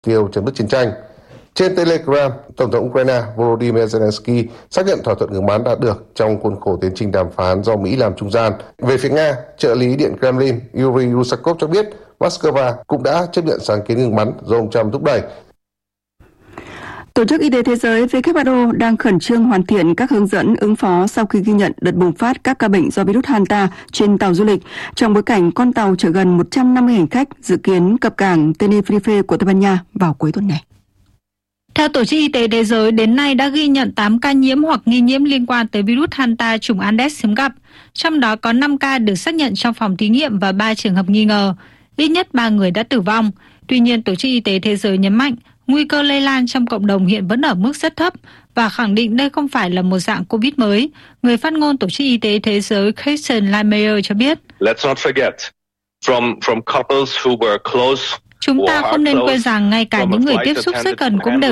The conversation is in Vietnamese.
tiêu chấm dứt chiến tranh. Trên Telegram, Tổng thống Ukraine Volodymyr Zelensky xác nhận thỏa thuận ngừng bắn đạt được trong khuôn khổ tiến trình đàm phán do Mỹ làm trung gian. Về phía Nga, trợ lý Điện Kremlin Yuri Rusakov cho biết Moscow cũng đã chấp nhận sáng kiến ngừng bắn do ông Trump thúc đẩy. Tổ chức Y tế Thế giới WHO đang khẩn trương hoàn thiện các hướng dẫn ứng phó sau khi ghi nhận đợt bùng phát các ca bệnh do virus Hanta trên tàu du lịch, trong bối cảnh con tàu chở gần 150 hành khách dự kiến cập cảng Tenerife của Tây Ban Nha vào cuối tuần này. Theo Tổ chức Y tế Thế giới, đến nay đã ghi nhận 8 ca nhiễm hoặc nghi nhiễm liên quan tới virus Hanta chủng Andes hiếm gặp, trong đó có 5 ca được xác nhận trong phòng thí nghiệm và 3 trường hợp nghi ngờ. Ít nhất 3 người đã tử vong. Tuy nhiên, Tổ chức Y tế Thế giới nhấn mạnh nguy cơ lây lan trong cộng đồng hiện vẫn ở mức rất thấp và khẳng định đây không phải là một dạng Covid mới. Người phát ngôn Tổ chức Y tế Thế giới Christian Lindmeier cho biết, chúng ta không nên quên rằng ngay cả những người tiếp xúc rất gần cũng đều